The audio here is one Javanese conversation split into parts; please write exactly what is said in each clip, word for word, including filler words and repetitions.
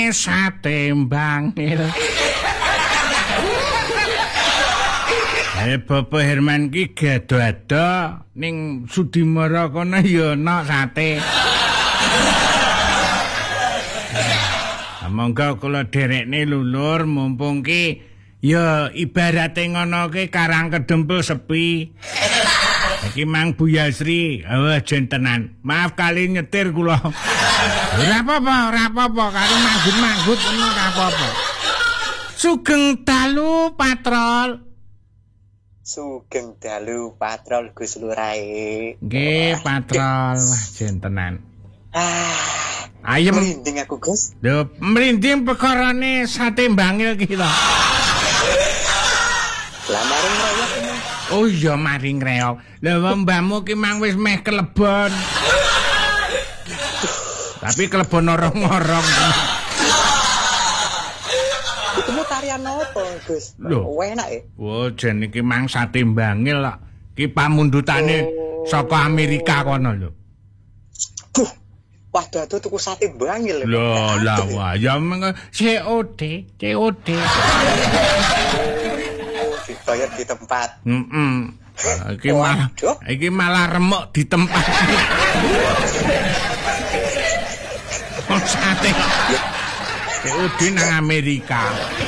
Sate Bangil. Eh Bapak Herman ki gado-ado ning Sudimara kono ya ana sate. Monggo kula derekne lulur mumpung ki ya ibarate ngono ki Karang Kedempel sepi. Iki Mang Buyasri, awas jentenan. Maaf kali nyetir kula. Ora apa-apa, ora apa-apa, karo manggut-manggut ngono ora apa-apa. Sugeng dalu patrol. Sugeng dalu patrol Gus Lurae. Nggih, patrol, wah jentenan. Ah, ayem merinding aku, Gus. Lho, merinding perkarane Sate Bangil ki lho. Lah maring reok ini. Oh iya maring reok. Lah mbahmu ki mang wis meh kelebon. Tapi kelebon orong-orong. Itu mau tarian apa, Gus? Lho, enak ya? Oh, jen iki mang Sate Bangil kok. Ki pamundutane oh. Saka Amerika kono lho. Duh. Wah, dadu tuku Sate Bangil. Lho, lah wah, ya C O D, C O D. Dibayar di tempat. Heeh. Iki malah iki malah remuk di tempat. Oh, sate. C O D nang Amerika.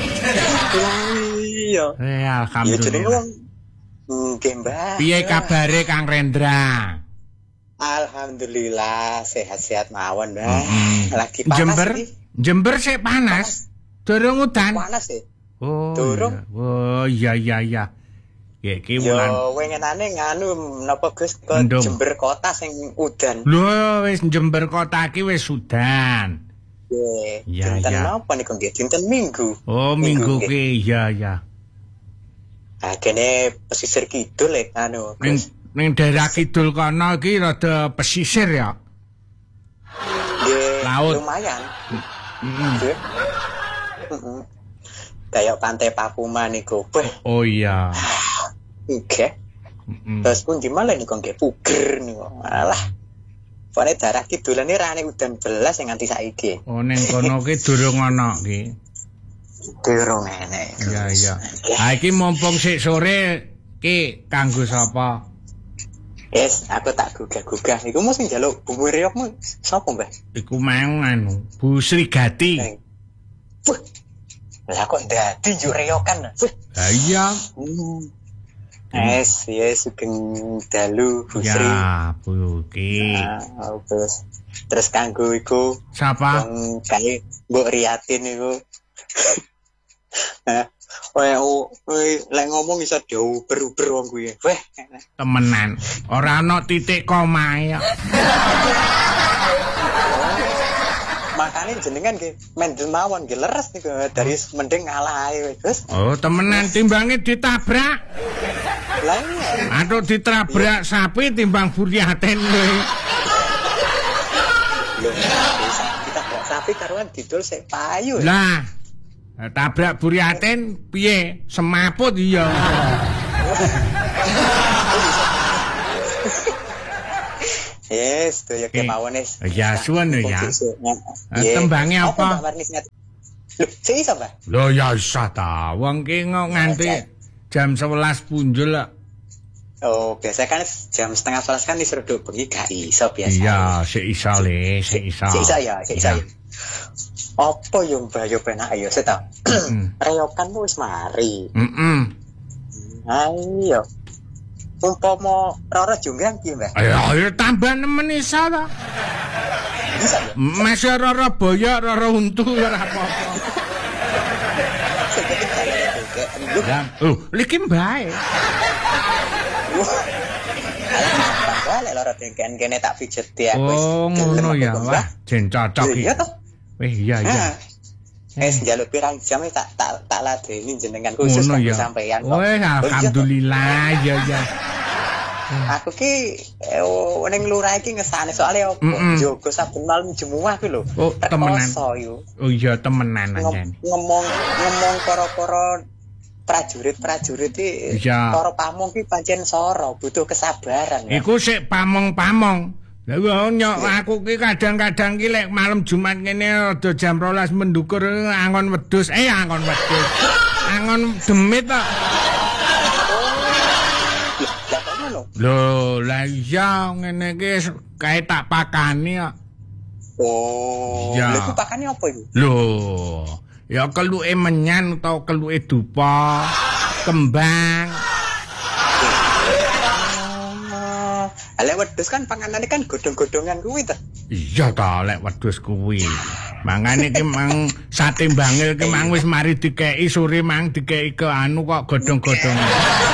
Iya. Eh, alhamdulillah. Nggih, Mbak. Piye kabare Kang Rendra? Alhamdulillah sehat-sehat mawon, Mbak. Mm-hmm. Lagi panas Jember, iki. Jember sik panas. Durung udan. Panas ya? Oh. Durung. Iya. Oh, iya iya iya. Ya iki wulan. Yo wengenane nganu napa Gus ke Jember kota sing udan. Lho, wis Jember kota iki wis udan. Nggih. Iya, dinten iya. napa niku nggih? Dinten Minggu. Oh, Minggu ki iya iya. Ah, kene pesisir kidul lek anu. Ning ning daerah kidul kono iki rada pesisir ya. Nggih, laut. Lumayan. Heeh. Nggih. Heeh. Kayak pantai Papuma niku. Oh iya. Oke. Mm-hmm. Terus pun gimana nih kok nggih puger niku. Alah. Pone daerah kidulan iki rane udan belas sing nganti saiki. Oh ning kono ki durung ana ki. Durung enek. Iya iya. Ha iki mumpung sik sore ki kanggo sapa? Yes, aku tak gugah-gugah. Iku mung sing njaluk bumbu reokmu sapa, Mbah? Iku mang anu, Bu Srigati. Wah. Lah kok dadi yo reokan. Ha iya. Hmm. Yes, yes, sugeng dalu Bu Sri. Ya, Bu ki. Ah, terus terus kanggo iku sapa? Wong kae Mbok Riatin iku. Hah. Weh, lek ngomong iso diuber-uber wong kuwi. Weh, temenan. Ora ana titik koma ya. Makane jenengan nggih mendel mawon nggih leres niku dari mending ngalah ae wis. Oh, temenan timbange ditabrak. Lah iya. Aduh ditabrak sapi timbang Buriaten kowe. Lho, ditabrak sapi karuan didol sik payu. Lah, tabrak Buriaten piye? Semaput iya. Yes, to ya kemawon wis. Ya suwun ya. Tembange apa? Lho, sik iso, Mbah? Lho ya isa ta. Wong ki nganti jam sebelas punjul kok. Oh, biasa kan jam setengah sebelas kan diseruduk bengi gak iso biasa. Iya, sik iso le, sik iso. Sik iso ya, sik iso. Apa yo Mbah yo penak yo set ta. Reyokan wis mari. Heeh. Ayo. Umpama Roro Jonggrang piye, Mbah? Ayo, ayo tambah nemen iso ta. Bisa ya? Mas Roro boyok, Roro untu ora apa-apa. Ya, oh, iki mbae. Alah, loro dengken kene tak pijeti aku. Oh, ngono ya. Wah, jen cocok iki. Iya toh? Wih, iya iya. Eh, njaluk pirang jam tak tak tak ladeni jenengan khusus kanggo sampeyan kok. Wih, alhamdulillah, ya ya. Aku ki ning lurah iki ngesane soalé opo njogo saben malam jemuah kuwi lho. Oh, temenan. Oh iya, temenan anjene. Ngomong ngomong para-para prajurit-prajurit iki para pamong ki pancen sora, butuh kesabaran. Iku sik pamong-pamong. Lah nyok aku ki kadang-kadang ki lek malam Jumat ngene rada jam rolas mendukur angon wedhus. Eh angon wedhus. Angon demit kok. Lho, lah iya ngene iki kae tak pakani kok. Oh, ya. Lha iku pakane apa iku? Lho, ya keluke menyan utawa keluke dupa, kembang. Lek wedhus kan panganane kan godhong-godhongan kuwi ta. Iya ta lek wedhus kuwi. Mangane ki mang sate bangil ki mang wis mari dikeki sore mang dikeki ke anu kok godhong-godhongan.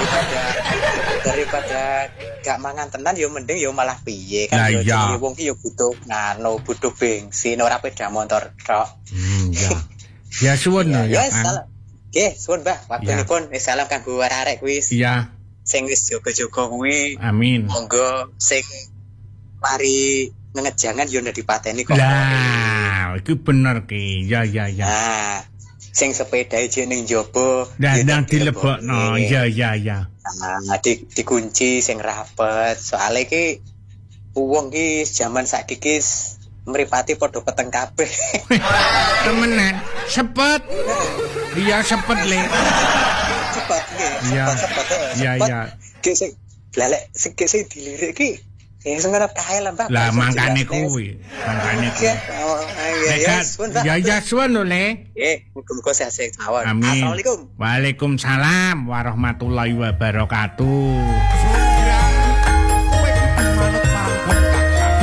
Daripada gak mangan tenan ya mending ya malah piye nah, kan ya wong ki ya butuh ngano butuh bensin ora peda motor tok. Hmm ya. Ya suwun ya. Ya salam. Nggih, suwun Mbah. Waktunipun wis salam kanggo arek kuwi. Iya. Sing wis jaga-jaga kuwi. Amin. Monggo sing mari ngejangan yo ndak dipateni kok. Lah, iki bener ki. Ya ya ya. Nah, sing sepedae je ning njaba ndang dilebokno. Ya ya ya. Nah, di dikunci sing rapet. Soale iki wong ki jaman saiki mripati padha peteng kabeh. Temenan, sepet. Iya sepet le. Cepat nggih. Iya. Iya iya. Ki sing lelek sing sing dilirik ki ya sing ngarep kae lah Mbak. Lah mangkane kuwi, mangkane kuwi. Oh, iya ya ya suwun lho le. Eh, muga-muga sehat-sehat mawon. Assalamualaikum. Waalaikumsalam warahmatullahi wabarakatuh.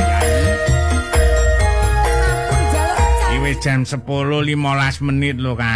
Iki wis jam sepuluh lima belas menit lho Kang.